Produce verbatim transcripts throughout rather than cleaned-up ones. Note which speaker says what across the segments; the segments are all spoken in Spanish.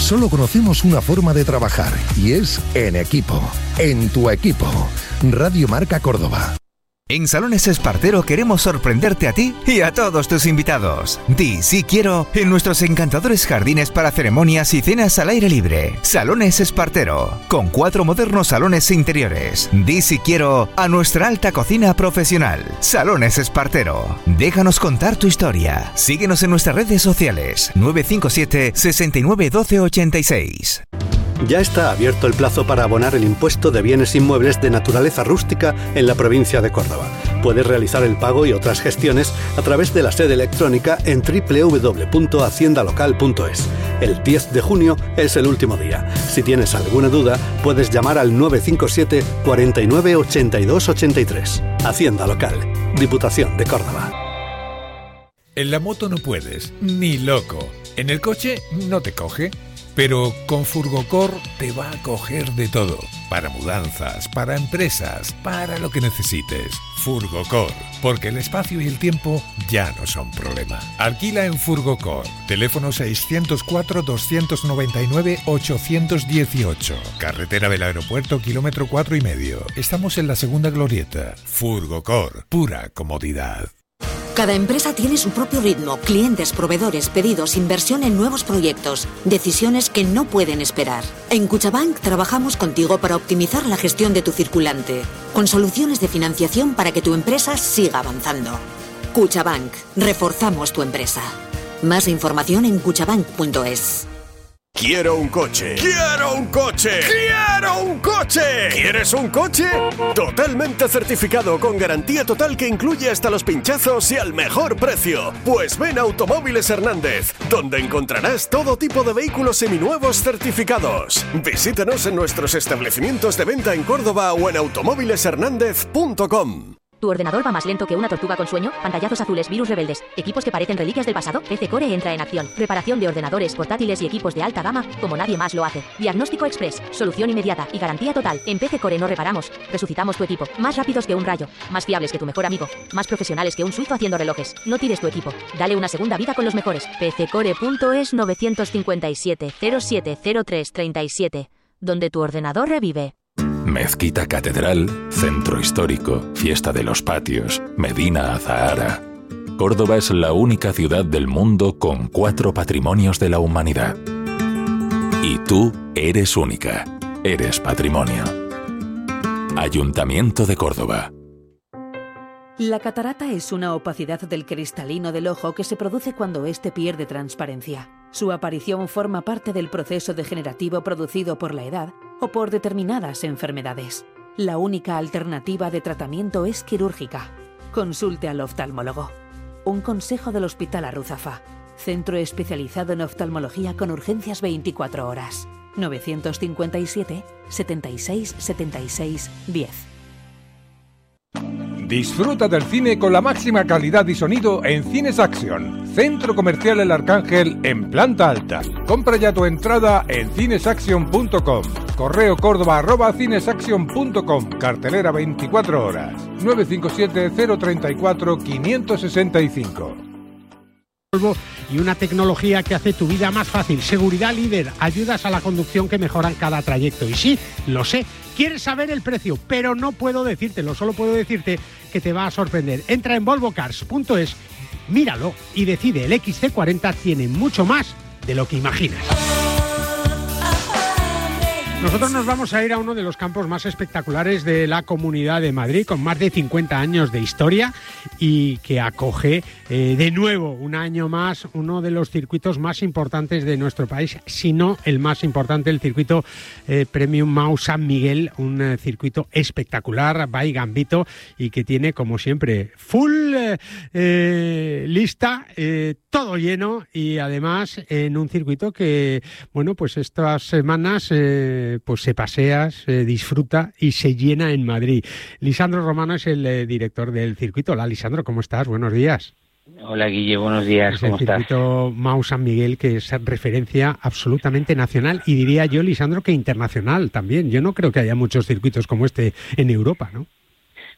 Speaker 1: Solo conocemos una forma de trabajar y es en equipo, en tu equipo. Radio Marca Córdoba.
Speaker 2: En Salones Espartero queremos sorprenderte a ti y a todos tus invitados. Di sí quiero en nuestros encantadores jardines para ceremonias y cenas al aire libre. Salones Espartero, con cuatro modernos salones interiores. Di sí quiero a nuestra alta cocina profesional. Salones Espartero. Déjanos contar tu historia. Síguenos en nuestras redes sociales. nueve cinco siete, seis nueve uno dos ochenta y seis.
Speaker 3: Ya está abierto el plazo para abonar el impuesto de bienes inmuebles de naturaleza rústica en la provincia de Córdoba. Puedes realizar el pago y otras gestiones a través de la sede electrónica en doble u doble u doble u punto hacienda local punto es. El diez de junio es el último día. Si tienes alguna duda, puedes llamar al nueve cinco siete, cuarenta y nueve, ochenta y dos ochenta y tres. Hacienda Local, Diputación de Córdoba.
Speaker 4: En la moto no puedes, ni loco. En el coche no te coge. Pero con Furgocor te va a coger de todo. Para mudanzas, para empresas, para lo que necesites. Furgocor, porque el espacio y el tiempo ya no son problema. Alquila en Furgocor. Teléfono seiscientos cuatro, doscientos noventa y nueve, ochocientos dieciocho. Carretera del Aeropuerto, kilómetro cuatro y medio. Estamos en la segunda glorieta. Furgocor, pura comodidad.
Speaker 5: Cada empresa tiene su propio ritmo, clientes, proveedores, pedidos, inversión en nuevos proyectos, decisiones que no pueden esperar. En Cuchabank trabajamos contigo para optimizar la gestión de tu circulante, con soluciones de financiación para que tu empresa siga avanzando. Cuchabank, reforzamos tu empresa. Más información en cuchabank punto es.
Speaker 6: Quiero un coche. ¡Quiero un coche! ¡Quiero un coche! ¿Quieres un coche? Totalmente certificado, con garantía total que incluye hasta los pinchazos y al mejor precio. Pues ven a Automóviles Hernández, donde encontrarás todo tipo de vehículos seminuevos certificados. Visítanos en nuestros establecimientos de venta en Córdoba o en automóviles hernández punto com.
Speaker 7: ¿Tu ordenador va más lento que una tortuga con sueño? Pantallazos azules, virus rebeldes, equipos que parecen reliquias del pasado. P C Core entra en acción. Reparación de ordenadores, portátiles y equipos de alta gama como nadie más lo hace. Diagnóstico express, solución inmediata y garantía total. En P C Core no reparamos, resucitamos tu equipo. Más rápidos que un rayo, más fiables que tu mejor amigo, más profesionales que un suizo haciendo relojes. No tires tu equipo, dale una segunda vida con los mejores. P C Core punto es nueve cinco siete, cero siete cero tres tres siete, donde tu ordenador revive.
Speaker 8: Mezquita Catedral, Centro Histórico, Fiesta de los Patios, Medina Azahara. Córdoba es la única ciudad del mundo con cuatro patrimonios de la humanidad. Y tú eres única, eres patrimonio. Ayuntamiento de Córdoba.
Speaker 9: La catarata es una opacidad del cristalino del ojo que se produce cuando éste pierde transparencia. Su aparición forma parte del proceso degenerativo producido por la edad o por determinadas enfermedades. La única alternativa de tratamiento es quirúrgica. Consulte al oftalmólogo. Un consejo del Hospital Arruzafa. Centro especializado en oftalmología con urgencias veinticuatro horas. nueve cinco siete, setenta y seis, setenta y seis, diez.
Speaker 10: Disfruta del cine con la máxima calidad y sonido en Cines Action, Centro Comercial El Arcángel en planta alta. Compra ya tu entrada en cinesaction punto com. Correo córdoba arroba cinesaction punto com. Cartelera veinticuatro horas. nueve cinco siete, cero tres cuatro, cinco seis cinco.
Speaker 11: Y una tecnología que hace tu vida más fácil. Seguridad líder, ayudas a la conducción que mejoran cada trayecto. Y sí, lo sé, quieres saber el precio, pero no puedo decírtelo, solo puedo decirte que te va a sorprender. Entra en volvo cars punto es, míralo y decide. El equis ce cuarenta tiene mucho más de lo que imaginas. Nosotros nos vamos a ir a uno de los campos más espectaculares de la Comunidad de Madrid, con más de cincuenta años de historia y que acoge eh, de nuevo, un año más, uno de los circuitos más importantes de nuestro país, si no el más importante, el circuito eh, Premium Mau San Miguel, un eh, circuito espectacular, by Gambito, y que tiene, como siempre, full eh, eh, lista, eh, todo lleno, y además en un circuito que, bueno, pues estas semanas eh, pues se pasea, se disfruta y se llena en Madrid. Lisandro Romano es el eh, director del circuito. Hola, Lisandro, ¿cómo estás? Buenos días.
Speaker 12: Hola, Guille, buenos días. ¿Cómo estás?
Speaker 11: El circuito Mau San Miguel, que es referencia absolutamente nacional y diría yo, Lisandro, que internacional también. Yo no creo que haya muchos circuitos como este en Europa, ¿no?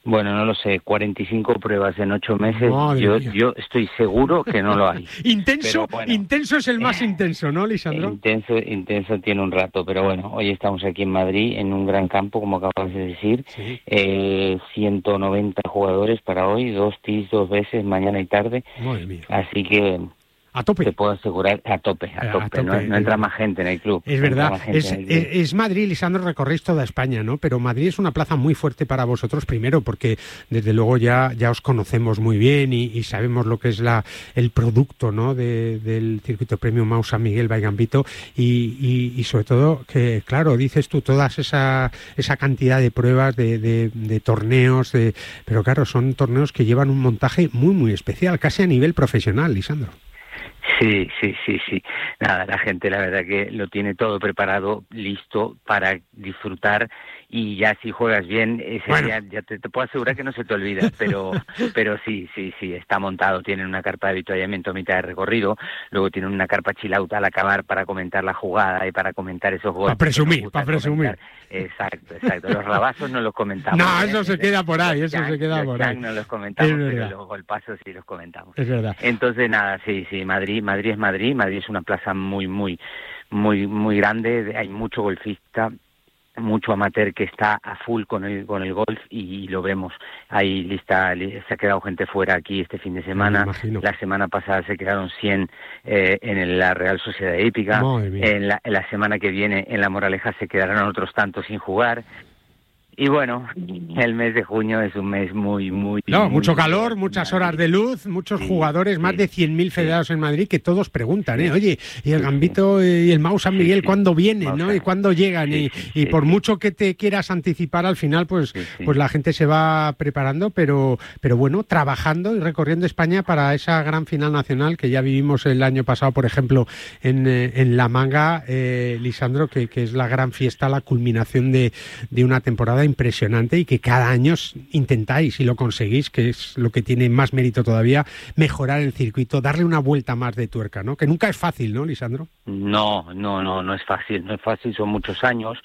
Speaker 12: Bueno, no lo sé, cuarenta y cinco pruebas en ocho meses,
Speaker 11: Madre
Speaker 12: yo
Speaker 11: mía.
Speaker 12: yo estoy seguro que no lo hay.
Speaker 11: Intenso,
Speaker 12: Pero bueno,
Speaker 11: intenso es el más intenso, ¿no, Lisandro?
Speaker 12: Intenso, intenso tiene un rato, pero bueno, hoy estamos aquí en Madrid, en un gran campo, como acabas de decir,
Speaker 11: Sí.
Speaker 12: eh, ciento noventa jugadores para hoy, dos tees dos veces, mañana y tarde,
Speaker 11: Madre mía.
Speaker 12: así que
Speaker 11: A tope.
Speaker 12: te puedo asegurar, a tope, a
Speaker 11: A
Speaker 12: tope,
Speaker 11: tope,
Speaker 12: no, no
Speaker 11: eh,
Speaker 12: entra más gente en el club.
Speaker 11: Es
Speaker 12: no entra
Speaker 11: verdad,
Speaker 12: más gente
Speaker 11: es,
Speaker 12: en el club.
Speaker 11: es, es Madrid, Lisandro, recorréis toda España, ¿no? Pero Madrid es una plaza muy fuerte para vosotros, primero, porque desde luego ya, ya os conocemos muy bien y, y sabemos lo que es la el producto, ¿no? De, del circuito Premium Mau San Miguel by Gambito y, y, y sobre todo que, claro, dices tú, toda esa, esa cantidad de pruebas, de, de, de torneos, de, pero claro, son torneos que llevan un montaje muy, muy especial, casi a nivel profesional, Lisandro.
Speaker 12: Sí, sí, sí, sí. Nada, la gente la verdad que lo tiene todo preparado, listo para disfrutar y ya si juegas bien, ese
Speaker 11: Bueno.
Speaker 12: día ya te, te puedo asegurar que no se te olvida, pero pero sí, sí, sí, está montado, tienen una carpa de avituallamiento a mitad de recorrido, luego tienen una carpa chill out al acabar para comentar la jugada y para comentar esos goles.
Speaker 11: Para presumir, para presumir.
Speaker 12: Exacto, exacto. Los rabazos no los comentamos.
Speaker 11: No,
Speaker 12: ¿eh?
Speaker 11: eso se queda por ahí, eso
Speaker 12: Los
Speaker 11: se queda
Speaker 12: los
Speaker 11: por
Speaker 12: chan
Speaker 11: ahí.
Speaker 12: no los comentamos,
Speaker 11: Es
Speaker 12: pero
Speaker 11: verdad.
Speaker 12: los golpazos sí los comentamos.
Speaker 11: Es verdad.
Speaker 12: Entonces nada, sí, sí, Madrid, Madrid es Madrid, Madrid es una plaza muy, muy, muy, muy grande, hay mucho golfista, mucho amateur que está a full con el con el golf y lo vemos. Hay lista, li- se ha quedado gente fuera aquí este fin de semana.
Speaker 11: imagino.
Speaker 12: La semana pasada se quedaron cien eh, en el- la Real Sociedad Hípica.
Speaker 11: Madre mía.
Speaker 12: En la, en la semana que viene en La Moraleja se quedarán otros tantos sin jugar. Y bueno, el mes de junio es un mes muy, muy...
Speaker 11: No,
Speaker 12: muy
Speaker 11: mucho calor,
Speaker 12: divertido.
Speaker 11: muchas horas de luz, muchos
Speaker 12: Sí,
Speaker 11: jugadores, más
Speaker 12: sí,
Speaker 11: de cien mil
Speaker 12: sí.
Speaker 11: federados en Madrid que todos preguntan, ¿eh? Oye, ¿y el
Speaker 12: Sí,
Speaker 11: Gambito y el Mau San
Speaker 12: Sí,
Speaker 11: Miguel
Speaker 12: sí.
Speaker 11: cuándo vienen,
Speaker 12: Mau
Speaker 11: no?
Speaker 12: San.
Speaker 11: Y cuándo llegan.
Speaker 12: Sí,
Speaker 11: y
Speaker 12: sí,
Speaker 11: y
Speaker 12: sí,
Speaker 11: por
Speaker 12: sí.
Speaker 11: mucho que te quieras anticipar, al final, pues,
Speaker 12: Sí, sí.
Speaker 11: pues la gente se va preparando, pero, pero bueno, trabajando y recorriendo España para esa gran final nacional que ya vivimos el año pasado, por ejemplo, en, eh, en La Manga, eh, Lisandro, que, que es la gran fiesta, la culminación de, de una temporada impresionante y que cada año intentáis y lo conseguís, que es lo que tiene más mérito todavía, mejorar el circuito, darle una vuelta más de tuerca, ¿no? Que nunca es fácil, ¿no, Lisandro?
Speaker 12: No, no, no, no es fácil, no es fácil, son muchos años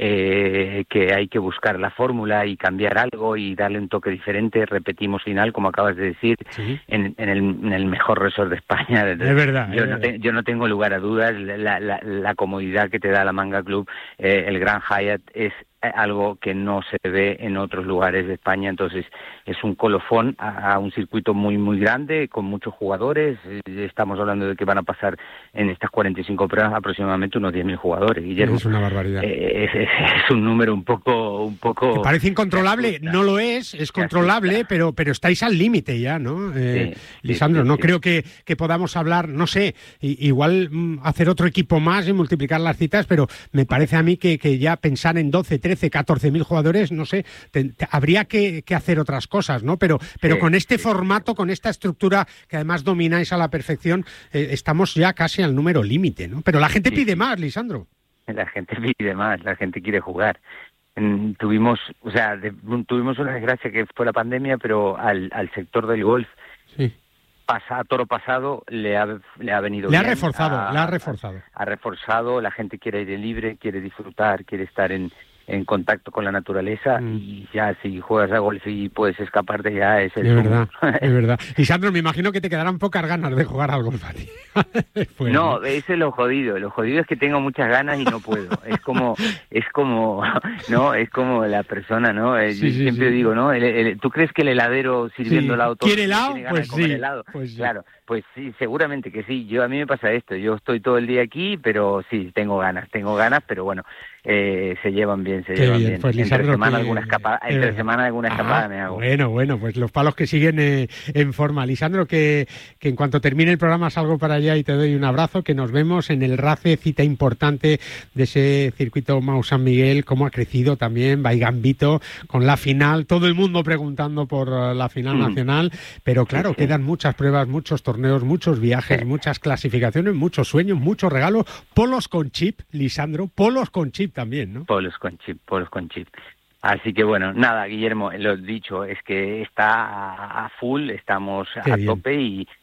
Speaker 12: eh, que hay que buscar la fórmula y cambiar algo y darle un toque diferente, repetimos final, como acabas de decir,
Speaker 11: Sí.
Speaker 12: en, en, el, en el mejor resort de España.
Speaker 11: Es verdad,
Speaker 12: Yo,
Speaker 11: es
Speaker 12: no,
Speaker 11: verdad.
Speaker 12: te- yo no tengo lugar a dudas, la, la, la comodidad que te da la Manga Club, eh, el Gran Hyatt, es algo que no se ve en otros lugares de España, entonces es un colofón a, a un circuito muy muy grande, con muchos jugadores, eh, estamos hablando de que van a pasar en estas cuarenta y cinco pruebas aproximadamente unos diez mil jugadores, Guillermo.
Speaker 11: Es una barbaridad.
Speaker 12: Eh, es, es- es un número un poco... Un poco
Speaker 11: Que parece incontrolable,
Speaker 12: que asusta.
Speaker 11: no lo es, es controlable,
Speaker 12: asusta.
Speaker 11: pero, pero estáis al límite ya, ¿no? Eh,
Speaker 12: Sí, sí,
Speaker 11: Lisandro,
Speaker 12: sí,
Speaker 11: no
Speaker 12: sí.
Speaker 11: creo que, que podamos hablar, no sé, i- igual mm, hacer otro equipo más y multiplicar las citas, pero me parece a mí que, que ya pensar en doce, trece, catorce mil jugadores, no sé, te- te- habría que, que hacer otras cosas, ¿no? Pero, pero
Speaker 12: Sí,
Speaker 11: con este
Speaker 12: sí.
Speaker 11: formato, con esta estructura que además domináis a la perfección, eh, estamos ya casi al número límite, ¿no? Pero la gente
Speaker 12: Sí,
Speaker 11: pide
Speaker 12: sí.
Speaker 11: más, Lisandro.
Speaker 12: La gente pide más, la gente quiere jugar. Mm, Tuvimos, o sea, de- tuvimos una desgracia que fue la pandemia, pero al, al sector del golf,
Speaker 11: Sí.
Speaker 12: pasa, a toro pasado, le ha, le ha venido
Speaker 11: Le ha
Speaker 12: bien,
Speaker 11: reforzado,
Speaker 12: ha-
Speaker 11: le ha reforzado.
Speaker 12: ha reforzado, la gente quiere aire libre, quiere disfrutar, quiere estar en, en contacto con la naturaleza
Speaker 11: Mm.
Speaker 12: y ya si juegas a golf y puedes escaparte ya es el
Speaker 11: Es
Speaker 12: sumo.
Speaker 11: verdad, es verdad. Lisandro, me imagino que te quedarán pocas ganas de jugar al golf a ti. Después,
Speaker 12: No, eso es lo jodido. Lo jodido es que tengo muchas ganas y no puedo. Es como, es como, no, es como la persona, ¿no? Eh,
Speaker 11: Sí,
Speaker 12: yo
Speaker 11: sí,
Speaker 12: siempre
Speaker 11: sí.
Speaker 12: digo, ¿no? El- el- ¿Tú crees que el heladero sirviendo
Speaker 11: Sí.
Speaker 12: helado todo
Speaker 11: ¿Quiere
Speaker 12: el día
Speaker 11: helado?
Speaker 12: tiene ganas
Speaker 11: Pues
Speaker 12: de comer
Speaker 11: sí,
Speaker 12: helado?
Speaker 11: pues sí.
Speaker 12: Claro, pues sí, seguramente que sí. Yo a mí me pasa esto. Yo estoy todo el día aquí, pero sí, tengo ganas, tengo ganas, pero bueno, eh, se llevan bien, se
Speaker 11: Qué
Speaker 12: llevan
Speaker 11: bien,
Speaker 12: bien.
Speaker 11: pues, Lisandro,
Speaker 12: entre semana
Speaker 11: que-
Speaker 12: alguna escapada,
Speaker 11: es
Speaker 12: entre
Speaker 11: verdad.
Speaker 12: semana alguna escapada
Speaker 11: Ah,
Speaker 12: me hago.
Speaker 11: Bueno, bueno, pues los palos que siguen eh, en forma. Lisandro, que, que en cuanto termine el programa salgo para allá y te doy un abrazo, que nos vemos en el RACE, cita importante de ese circuito Mau San Miguel, cómo ha crecido también, by Gambito, con la final, todo el mundo preguntando por eh, la final
Speaker 12: Mm.
Speaker 11: nacional, pero claro,
Speaker 12: Sí, sí.
Speaker 11: quedan muchas pruebas, muchos torneos, muchos viajes,
Speaker 12: Sí.
Speaker 11: muchas clasificaciones, muchos sueños, muchos regalos, polos con chip, Lisandro, polos con chip también, ¿no?
Speaker 12: Polos con chip, polos con chip. Así que bueno, nada, Guillermo, lo dicho es que está a, a full, estamos
Speaker 11: Qué
Speaker 12: a
Speaker 11: bien.
Speaker 12: tope y,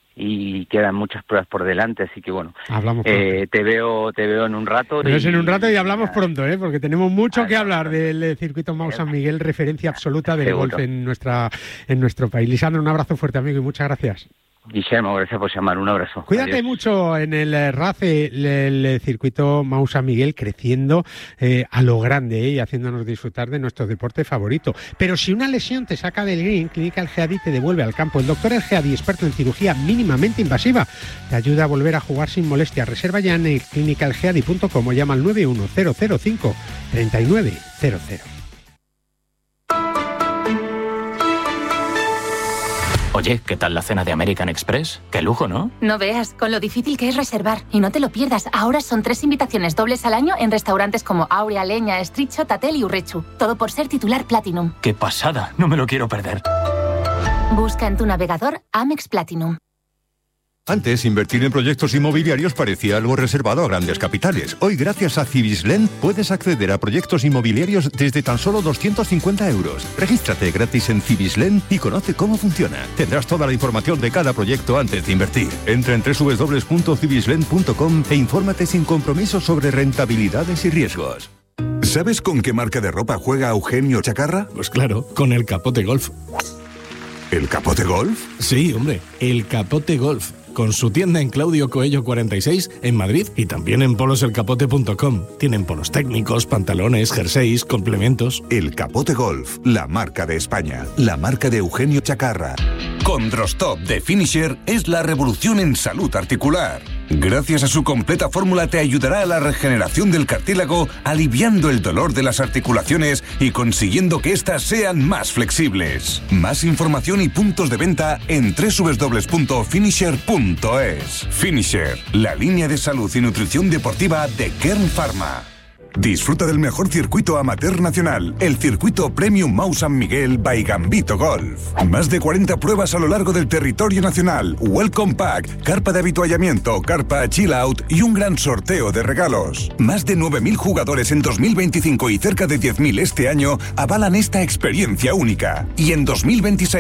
Speaker 12: y quedan muchas pruebas por delante, así que bueno,
Speaker 11: hablamos
Speaker 12: eh, te veo te veo en un rato.
Speaker 11: Pero es en un rato y hablamos pronto, ¿eh? Porque tenemos mucho que hablar del circuito Mau San Miguel, referencia absoluta del
Speaker 12: Seguro.
Speaker 11: golf en nuestra en nuestro país. Lisandro, un abrazo fuerte, amigo, y muchas gracias.
Speaker 12: Guillermo, gracias por llamar, un abrazo.
Speaker 11: Cuídate
Speaker 12: Adiós.
Speaker 11: mucho en el R A C, el, el circuito Mau San Miguel, creciendo eh, a lo grande, ¿eh? Y haciéndonos disfrutar de nuestro deporte favorito. Pero si una lesión te saca del green, Clínica El Geadi te devuelve al campo. El doctor El Geadi, experto en cirugía mínimamente invasiva, te ayuda a volver a jugar sin molestia. Reserva ya en clínica el geadi punto com o llama al nueve uno cero cero cinco tres nueve cero cero.
Speaker 13: Oye, ¿qué tal la cena de American Express? ¡Qué lujo!, ¿no?
Speaker 14: No veas, con lo difícil que es reservar. Y no te lo pierdas, ahora son tres invitaciones dobles al año en restaurantes como Aurea, Leña, Estricho, Tatel y Urrechu. Todo por ser titular Platinum.
Speaker 13: ¡Qué pasada! No me lo quiero perder.
Speaker 14: Busca en tu navegador Amex Platinum.
Speaker 15: Antes, invertir en proyectos inmobiliarios parecía algo reservado a grandes capitales. Hoy, gracias a Cibislen, puedes acceder a proyectos inmobiliarios desde tan solo doscientos cincuenta euros. Regístrate gratis en Cibislen y conoce cómo funciona. Tendrás toda la información de cada proyecto antes de invertir. Entra en doble u doble u doble u punto cibislen punto com e infórmate sin compromiso sobre rentabilidades y riesgos.
Speaker 16: ¿Sabes con qué marca de ropa juega Eugenio Chacarra?
Speaker 17: Pues claro, con el Capote Golf.
Speaker 16: ¿El Capote Golf?
Speaker 17: Sí, hombre, el Capote Golf. Con su tienda en Claudio Coello cuarenta y seis en Madrid y también en polos el capote punto com. Tienen polos técnicos, pantalones, jerseys, complementos.
Speaker 16: El Capote Golf, la marca de España, la marca de Eugenio Chacarra. Condrostop de Finisher es la revolución en salud articular. Gracias a su completa fórmula te ayudará a la regeneración del cartílago, aliviando el dolor de las articulaciones y consiguiendo que éstas sean más flexibles. Más información y puntos de venta en doble u doble u doble u punto finisher punto es. Finisher, la línea de salud y nutrición deportiva de Kern Pharma. Disfruta del mejor circuito amateur nacional, el circuito Premium Mau San Miguel by Gambito Golf. Más de cuarenta pruebas a lo largo del territorio nacional, Welcome Pack, carpa de habituallamiento, carpa Chill Out y un gran sorteo de regalos. Más de nueve mil jugadores en dos mil veinticinco y cerca de diez mil este año avalan esta experiencia única. Y en dos mil veintiséis